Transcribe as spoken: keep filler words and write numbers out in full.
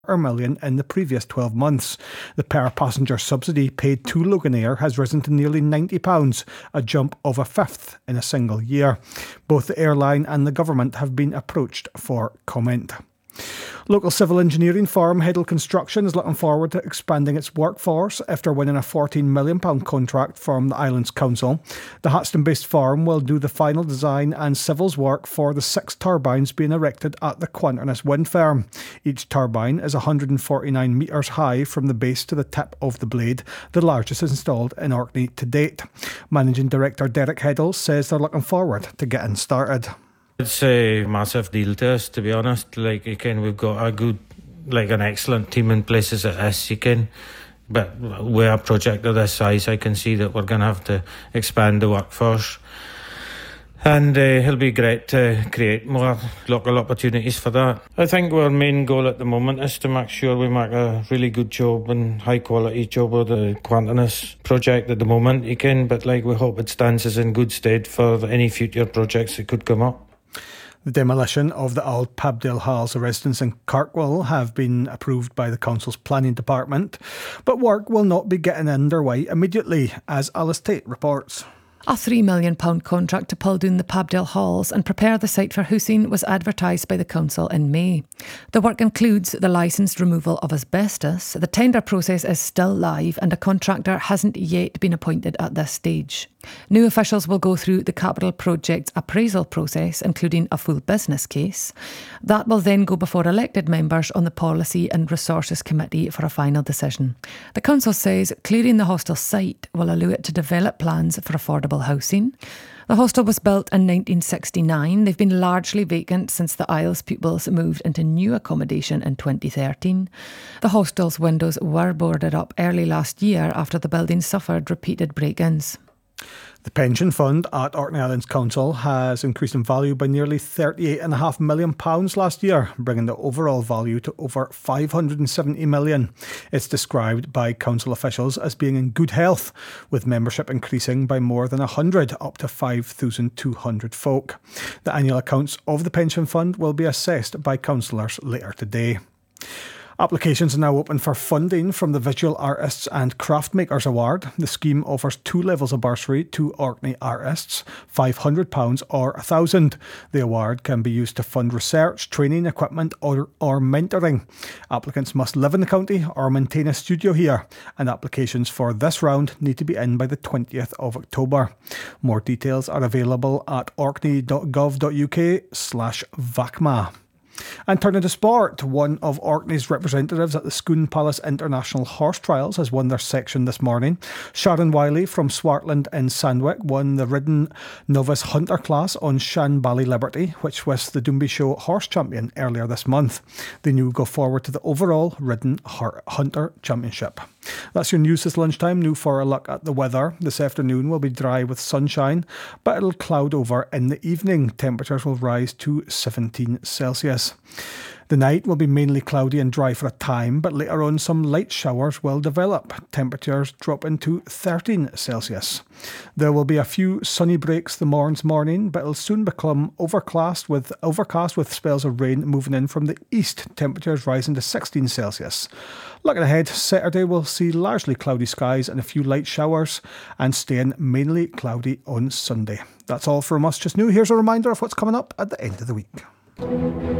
million in the previous twelve months. The per-passenger subsidy paid to Loganair has risen to nearly ninety pounds, a jump of a fifth in a single year. Both the airline and the government have been approached for comment. Local civil engineering firm Heddle Construction is looking forward to expanding its workforce after winning a fourteen million pounds contract from the Islands Council. The Hatston-based firm will do the final design and civils work for the six turbines being erected at the Quinterness wind farm. Each turbine is one hundred forty-nine metres high from the base to the tip of the blade, the largest installed in Orkney to date. Managing Director Derek Heddle says they're looking forward to getting started. It's a massive deal to us, to be honest. Like, you can, we've got a good, like an excellent team in place as it is, you can. But with a project of this size, I can see that we're going to have to expand the workforce. And uh, it'll be great to create more local opportunities for that. I think our main goal at the moment is to make sure we make a really good job and high quality job of the Quinterness project at the moment, you can. But like, we hope it stands us in good stead for any future projects that could come up. The demolition of the old Pabdale Halls residence in Kirkwall have been approved by the Council's Planning Department, but work will not be getting underway immediately, as Alice Tate reports. A three million pounds contract to pull down the Pabdale Halls and prepare the site for housing was advertised by the Council in May. The work includes the licensed removal of asbestos. The tender process is still live and a contractor hasn't yet been appointed at this stage. New officials will go through the capital project's appraisal process, including a full business case. That will then go before elected members on the Policy and Resources Committee for a final decision. The Council says clearing the hostel site will allow it to develop plans for affordable housing. The hostel was built in nineteen sixty-nine. They've been largely vacant since the Isles pupils moved into new accommodation in twenty thirteen. The hostel's windows were boarded up early last year after the building suffered repeated break-ins. The pension fund at Orkney Islands Council has increased in value by nearly thirty-eight point five million pounds last year, bringing the overall value to over five hundred seventy million pounds. It's described by council officials as being in good health, with membership increasing by more than one hundred, up to five thousand two hundred folk. The annual accounts of the pension fund will be assessed by councillors later today. Applications are now open for funding from the Visual Artists and Craft Makers Award. The scheme offers two levels of bursary to Orkney artists, five hundred pounds or one thousand pounds. The award can be used to fund research, training, equipment or, or mentoring. Applicants must live in the county or maintain a studio here, and applications for this round need to be in by the twentieth of October. More details are available at orkney.gov.uk slash VACMA. And turning to sport, one of Orkney's representatives at the Scone Palace International Horse Trials has won their section this morning. Sharon Wiley from Swartland in Sandwick won the ridden novice hunter class on Shan Bally Liberty, which was the Doonby Show horse champion earlier this month. They now go forward to the overall ridden hunter championship. That's your news this lunchtime. Now for a look at the weather. This afternoon will be dry with sunshine, but it'll cloud over in the evening. Temperatures will rise to seventeen Celsius. The night will be mainly cloudy and dry for a time, but later on some light showers will develop. Temperatures drop into thirteen Celsius. There will be a few sunny breaks the morning's morning, but it'll soon become overcast with overcast with spells of rain moving in from the east. Temperatures rising to sixteen Celsius. Looking ahead, Saturday will see largely cloudy skies and a few light showers, and staying mainly cloudy on Sunday. That's all from us just now. Here's a reminder of what's coming up at the end of the week.